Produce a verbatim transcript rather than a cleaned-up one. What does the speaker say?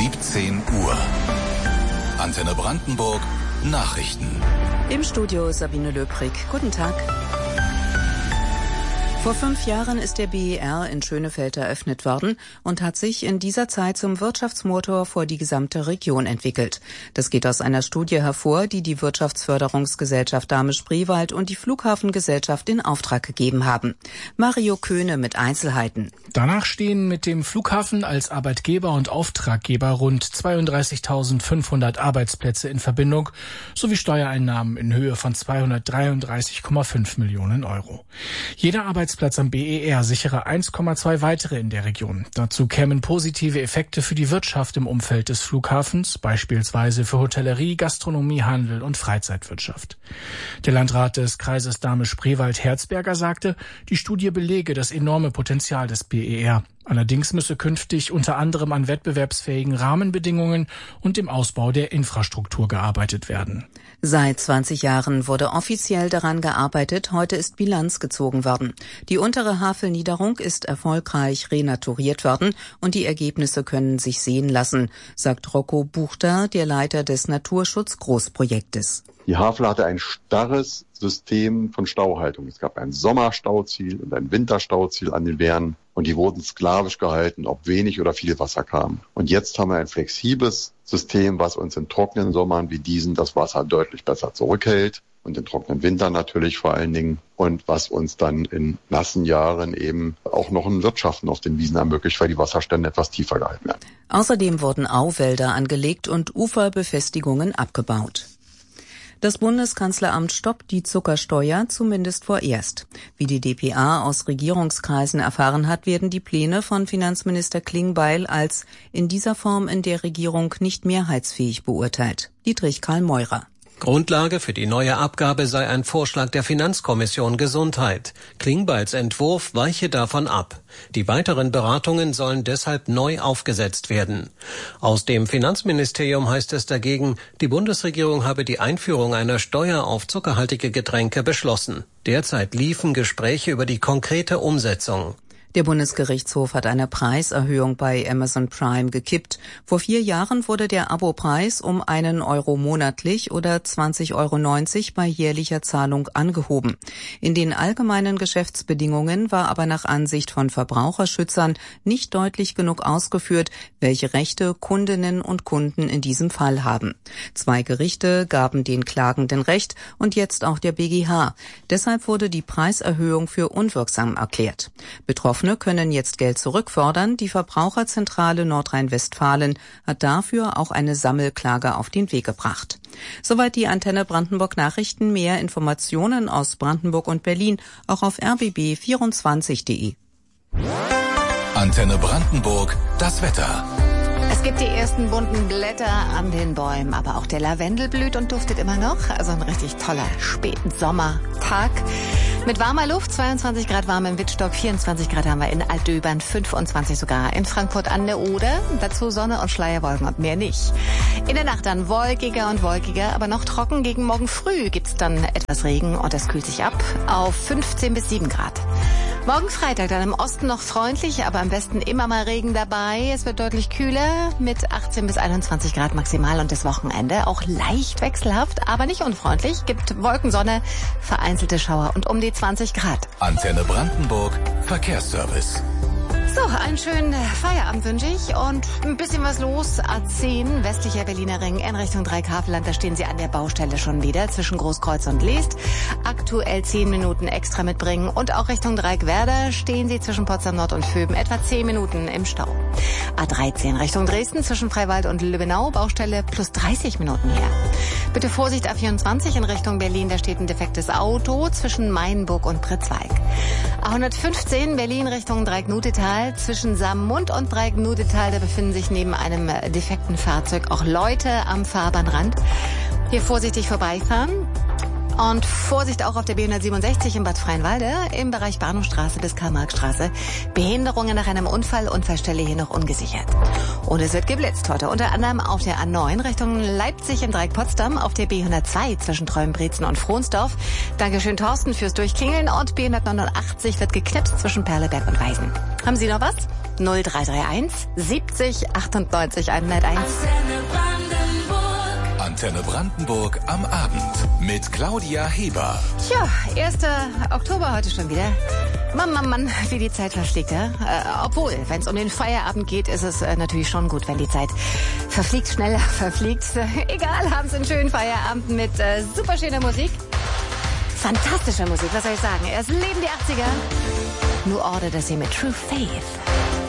siebzehn Uhr. Antenne Brandenburg Nachrichten. Im Studio Sabine Löbrig. Guten Tag. Vor fünf Jahren ist der B E R in Schönefeld eröffnet worden und hat sich in dieser Zeit zum Wirtschaftsmotor für die gesamte Region entwickelt. Das geht aus einer Studie hervor, die die Wirtschaftsförderungsgesellschaft Dahme-Spreewald und die Flughafengesellschaft in Auftrag gegeben haben. Mario Köhne mit Einzelheiten. Danach stehen mit dem Flughafen als Arbeitgeber und Auftraggeber rund zweiunddreißigtausendfünfhundert Arbeitsplätze in Verbindung sowie Steuereinnahmen in Höhe von zweihundertdreiunddreißig Komma fünf Millionen Euro. Jeder Arbeitsplatz Platz am B E R sichere eins Komma zwei weitere in der Region. Dazu kämen positive Effekte für die Wirtschaft im Umfeld des Flughafens, beispielsweise für Hotellerie, Gastronomie, Handel und Freizeitwirtschaft. Der Landrat des Kreises Dahme-Spreewald-Herzberger sagte, die Studie belege das enorme Potenzial des B E R. Allerdings müsse künftig unter anderem an wettbewerbsfähigen Rahmenbedingungen und dem Ausbau der Infrastruktur gearbeitet werden. Seit zwanzig Jahren wurde offiziell daran gearbeitet, heute ist Bilanz gezogen worden. Die untere Havelniederung ist erfolgreich renaturiert worden und die Ergebnisse können sich sehen lassen, sagt Rocco Buchter, der Leiter des Naturschutz-Großprojektes. Die Havel hatte ein starres System von Stauhaltung. Es gab ein Sommerstauziel und ein Winterstauziel an den Wehren und die wurden sklavisch gehalten, ob wenig oder viel Wasser kam. Und jetzt haben wir ein flexibles System, was uns in trockenen Sommern wie diesen das Wasser deutlich besser zurückhält und in trockenen Wintern natürlich vor allen Dingen und was uns dann in nassen Jahren eben auch noch ein Wirtschaften auf den Wiesen ermöglicht, weil die Wasserstände etwas tiefer gehalten werden. Außerdem wurden Auwälder angelegt und Uferbefestigungen abgebaut. Das Bundeskanzleramt stoppt die Zuckersteuer zumindest vorerst. Wie die d p a aus Regierungskreisen erfahren hat, werden die Pläne von Finanzminister Klingbeil als in dieser Form in der Regierung nicht mehrheitsfähig beurteilt. Dietrich Karl Meurer. Grundlage für die neue Abgabe sei ein Vorschlag der Finanzkommission Gesundheit. Klingbeils Entwurf weiche davon ab. Die weiteren Beratungen sollen deshalb neu aufgesetzt werden. Aus dem Finanzministerium heißt es dagegen, die Bundesregierung habe die Einführung einer Steuer auf zuckerhaltige Getränke beschlossen. Derzeit liefen Gespräche über die konkrete Umsetzung. Der Bundesgerichtshof hat eine Preiserhöhung bei Amazon Prime gekippt. Vor vier Jahren wurde der Abopreis um einen Euro monatlich oder zwanzig Euro neunzig bei jährlicher Zahlung angehoben. In den allgemeinen Geschäftsbedingungen war aber nach Ansicht von Verbraucherschützern nicht deutlich genug ausgeführt, welche Rechte Kundinnen und Kunden in diesem Fall haben. Zwei Gerichte gaben den Klagenden Recht und jetzt auch der B G H. Deshalb wurde die Preiserhöhung für unwirksam erklärt. Betroffen können jetzt Geld zurückfordern. Die Verbraucherzentrale Nordrhein-Westfalen hat dafür auch eine Sammelklage auf den Weg gebracht. Soweit die Antenne Brandenburg Nachrichten. Mehr Informationen aus Brandenburg und Berlin auch auf r b b vierundzwanzig punkt de. Antenne Brandenburg, das Wetter. Es gibt die ersten bunten Blätter an den Bäumen, aber auch der Lavendel blüht und duftet immer noch. Also ein richtig toller Spätsommertag. Mit warmer Luft, zweiundzwanzig Grad warm im Wittstock, vierundzwanzig Grad haben wir in Altdöbern, fünfundzwanzig sogar in Frankfurt an der Oder. Dazu Sonne und Schleierwolken und mehr nicht. In der Nacht dann wolkiger und wolkiger, aber noch trocken. Gegen morgen früh gibt's dann etwas Regen und es kühlt sich ab auf fünfzehn bis sieben Grad. Morgen Freitag dann im Osten noch freundlich, aber am besten immer mal Regen dabei. Es wird deutlich kühler mit achtzehn bis einundzwanzig Grad maximal und das Wochenende auch leicht wechselhaft, aber nicht unfreundlich. Gibt Wolkensonne, vereinzelte Schauer und um die zwanzig Grad. Antenne Brandenburg, Verkehrsservice. So, einen schönen Feierabend wünsche ich und ein bisschen was los. A zehn, westlicher Berliner Ring in Richtung Dreieckhavelland. Da stehen Sie an der Baustelle schon wieder zwischen Großkreuz und Leest. Aktuell zehn Minuten extra mitbringen und auch Richtung Dreieckwerder stehen Sie zwischen Potsdam Nord und Vöben etwa zehn Minuten im Stau. A dreizehn Richtung Dresden zwischen Freiwald und Lübbenau. Baustelle plus dreißig Minuten her. Bitte Vorsicht A vierundzwanzig in Richtung Berlin. Da steht ein defektes Auto zwischen Mainburg und Pritzwalk. A hundertfünfzehn Berlin Richtung Dreieck-Nutetal. Zwischen Saarmund und Dreieck-Nutetal, da befinden sich neben einem defekten Fahrzeug auch Leute am Fahrbahnrand. Hier vorsichtig vorbeifahren. Und Vorsicht auch auf der B hundertsiebenundsechzig in Bad Freienwalde im Bereich Bahnhofstraße bis Karl-Marx-Straße. Behinderungen nach einem Unfall, Unfallstelle hier noch ungesichert. Und es wird geblitzt heute, unter anderem auf der A neun Richtung Leipzig im Dreieck Potsdam, auf der B hundertzwei zwischen Treuenbrietzen und Frohnsdorf. Dankeschön Thorsten fürs Durchklingeln und B hundertneunundachtzig wird geknipst zwischen Perleberg und Weisen. Haben Sie noch was? null drei drei eins siebzig achtundneunzig hunderteins. Antenne Brandenburg am Abend mit Claudia Heber. Tja, erster Oktober heute schon wieder. Mann, Mann, Mann, wie die Zeit verfliegt, ja? Äh, obwohl, wenn es um den Feierabend geht, ist es äh, natürlich schon gut, wenn die Zeit verfliegt, schneller verfliegt. Egal, haben Sie einen schönen Feierabend mit äh, super schöner Musik. Fantastische Musik, was soll ich sagen? Erst leben die achtziger. New Order, das hier mit True Faith.